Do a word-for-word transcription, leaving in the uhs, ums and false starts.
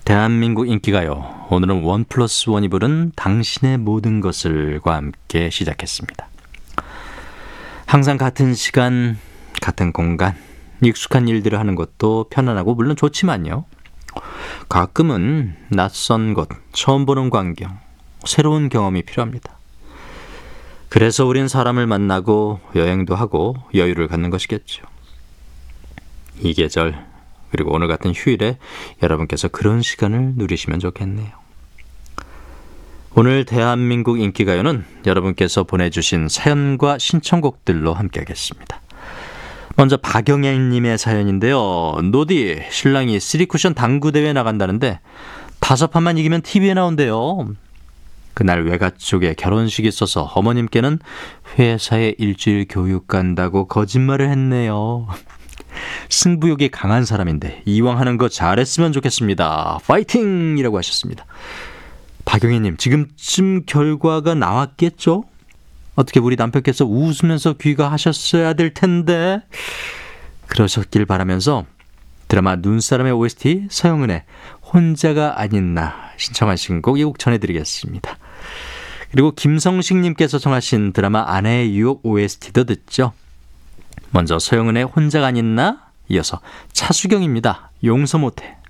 대한민국 인기가요. 오늘은 원 플러스 원이 부른 당신의 모든 것을과 함께 시작했습니다. 항상 같은 시간, 같은 공간, 익숙한 일들을 하는 것도 편안하고 물론 좋지만요. 가끔은 낯선 곳, 처음 보는 광경, 새로운 경험이 필요합니다. 그래서 우린 사람을 만나고 여행도 하고 여유를 갖는 것이겠죠. 이 계절, 그리고 오늘 같은 휴일에 여러분께서 그런 시간을 누리시면 좋겠네요. 오늘 대한민국 인기가요는 여러분께서 보내주신 사연과 신청곡들로 함께하겠습니다. 먼저 박영애님의 사연인데요. 노디, 신랑이 쓰리쿠션 당구대회 나간다는데 다섯 판만 이기면 티비에 나온대요. 그날 외가 쪽에 결혼식이 있어서 어머님께는 회사에 일주일 교육 간다고 거짓말을 했네요. 승부욕이 강한 사람인데 이왕 하는 거 잘했으면 좋겠습니다. 파이팅! 이라고 하셨습니다. 박영희님, 지금쯤 결과가 나왔겠죠? 어떻게 우리 남편께서 웃으면서 귀가하셨어야 될 텐데 그러셨길 바라면서 드라마 눈사람의 오에스티 서영은의 혼자가 아닌 나 신청하신 곡 이 곡 전해드리겠습니다. 그리고 김성식님께서 청하신 드라마 아내의 유혹 오에스티도 듣죠. 먼저 서영은의 혼자가 아닌 나, 이어서 차수경입니다. 용서 못해.